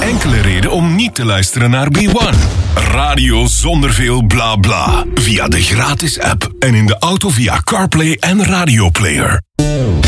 enkele reden om niet te luisteren naar B1. Radio zonder veel bla bla. Via de gratis app en in de auto via CarPlay en Radio Player.